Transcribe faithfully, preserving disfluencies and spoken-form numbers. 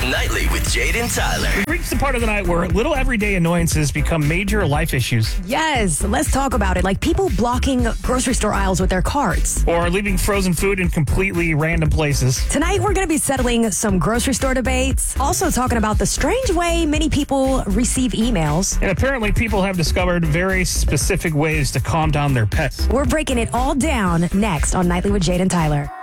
Nightly with Jade and Tyler. We've reached the part of the night where little everyday annoyances become major life issues. Yes, let's talk about it. Like people blocking grocery store aisles with their carts. Or leaving frozen food in completely random places. Tonight, we're going to be settling some grocery store debates. Also talking about the strange way many people receive emails. And apparently people have discovered very specific ways to calm down their pets. We're breaking it all down next on Nightly with Jade and Tyler.